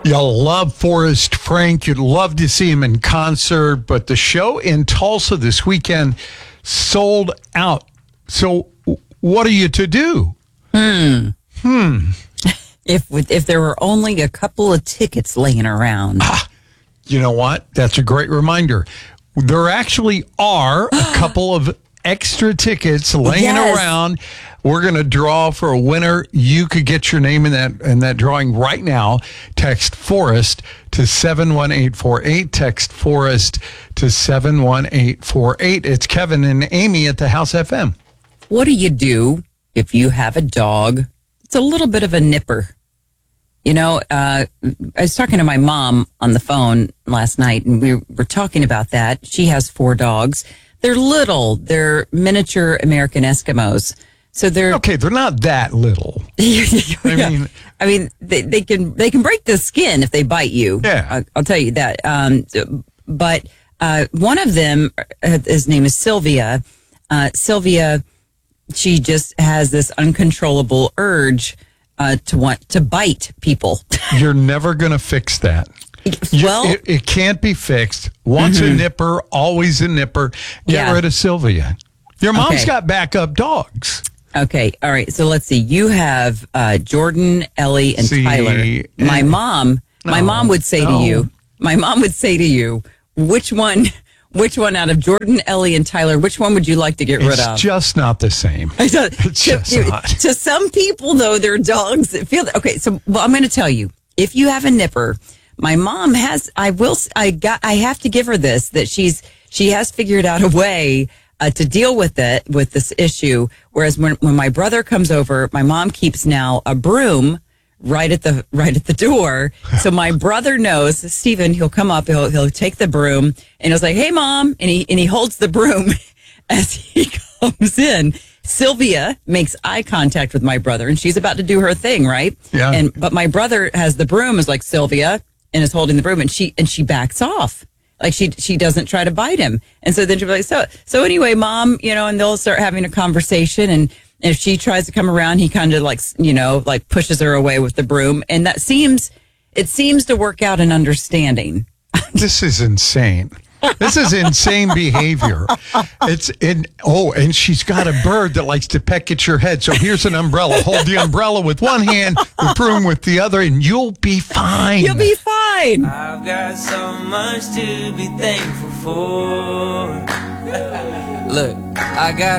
You'll love Forrest Frank. You'd love to see him in concert, but the show in Tulsa this weekend sold out. So what are you to do? If there were only a couple of tickets laying around. You know what? That's a great reminder. There actually are a couple of extra tickets laying around. We're going to draw for a winner. You could get your name in that drawing right now. Text Forrest to 71848. Text Forrest to 71848. It's Kevin and Amy at the House FM. What do you do if you have a dog? It's a little bit of a nipper. You know, I was talking to my mom on the phone last night, and we were talking about that. She has 4 dogs. They're little. They're miniature American Eskimos. So they're not that little. I mean, they can break the skin if they bite you. Yeah, I'll tell you that. But one of them, his name is Sylvia. Sylvia, she just has this uncontrollable urge to want to bite people. You're never going to fix that. Well, it can't be fixed. Once a nipper, always a nipper. Get rid of Sylvia. Your mom's got backup dogs. Okay. All right. So let's see. You have Jordan, Ellie, and Tyler. My mom would say to you, which one out of Jordan, Ellie, and Tyler, which one would you like to get rid of? It's just not the same. It's just not. To some people, though, their dogs feel that. Okay. So, I'm going to tell you, if you have a nipper, my mom has, I have to give her this, that she has figured out a way to deal with this issue. Whereas when my brother comes over, my mom keeps now a broom right at the door. So my brother knows, Stephen, he'll come up, he'll take the broom and he'll say, "Hey mom," and he holds the broom as he comes in. Sylvia makes eye contact with my brother and she's about to do her thing, right? Yeah. But my brother has the broom, is like Sylvia, and is holding the broom, and she backs off. Like she doesn't try to bite him. And so then she'll be like, so anyway, mom, and they'll start having a conversation. And if she tries to come around, he kind of like pushes her away with the broom. And it seems to work out an understanding. This is insane. This is insane behavior. And she's got a bird that likes to peck at your head. So here's an umbrella. Hold the umbrella with one hand, the broom with the other, and you'll be fine. You'll be fine. I've got so much to be thankful for. Look, I got